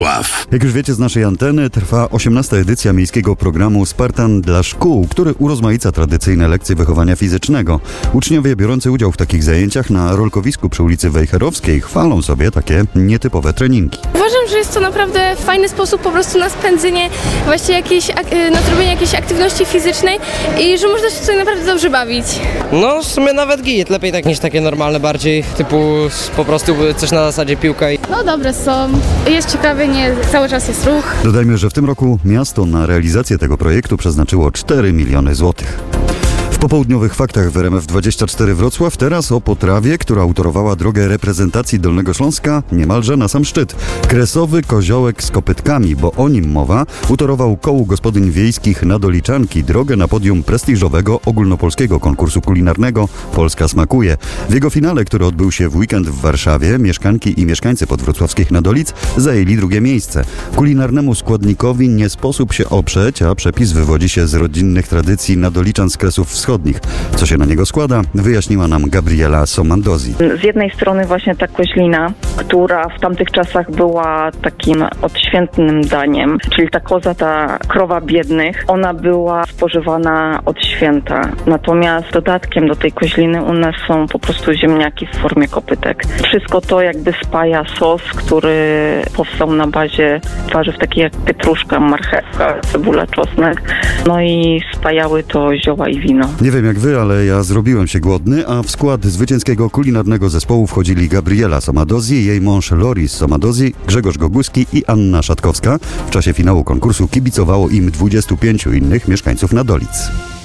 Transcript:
Jak już wiecie z naszej anteny, trwa 18. edycja miejskiego programu Spartan dla szkół, który urozmaica tradycyjne lekcje wychowania fizycznego. Uczniowie biorący udział w takich zajęciach na rolkowisku przy ulicy Wejherowskiej chwalą sobie takie nietypowe treningi. Uważam, że jest to naprawdę fajny sposób po prostu na spędzenie właśnie na zrobienie jakiejś aktywności fizycznej i że można się tutaj naprawdę dobrze bawić. No w sumie nawet git, lepiej tak niż takie normalne bardziej, typu po prostu coś na zasadzie piłka. No dobre są, jest ciekawie, nie cały czas jest ruch. Dodajmy, że w tym roku miasto na realizację tego projektu przeznaczyło 4 miliony złotych. W popołudniowych faktach w RMF24 Wrocław teraz o potrawie, która utorowała drogę reprezentacji Dolnego Śląska niemalże na sam szczyt. Kresowy koziołek z kopytkami, bo o nim mowa, utorował kołu gospodyń wiejskich Nadoliczanki drogę na podium prestiżowego ogólnopolskiego konkursu kulinarnego Polska smakuje. W jego finale, który odbył się w weekend w Warszawie, mieszkanki i mieszkańcy podwrocławskich Nadolic zajęli drugie miejsce. Kulinarnemu składnikowi nie sposób się oprzeć, a przepis wywodzi się z rodzinnych tradycji Nadoliczan z Kresów Wschodnich. Co się na niego składa, wyjaśniła nam Gabriela Somandozzi. Z jednej strony właśnie ta koźlina, która w tamtych czasach była takim odświętnym daniem, czyli ta koza, ta krowa biednych, ona była spożywana od święta. Natomiast dodatkiem do tej koźliny u nas są po prostu ziemniaki w formie kopytek. Wszystko to jakby spaja sos, który powstał na bazie warzyw takich jak pietruszka, marchewka, cebula, czosnek. No i spajały to zioła i wino. Nie wiem jak wy, ale ja zrobiłem się głodny, a w skład zwycięskiego kulinarnego zespołu wchodzili Gabriela Somandozzi, jej mąż Loris Somandozzi, Grzegorz Goguski i Anna Szatkowska. W czasie finału konkursu kibicowało im 25 innych mieszkańców Nadolic.